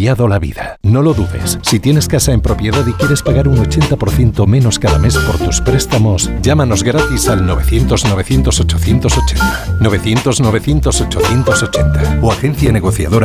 cambiado la vida. No lo dudes. Si tienes casa en propiedad y quieres pagar un 80% menos cada mes por tus préstamos, llámanos gratis al 900-900-880. 900-900-880. O agencia negociadora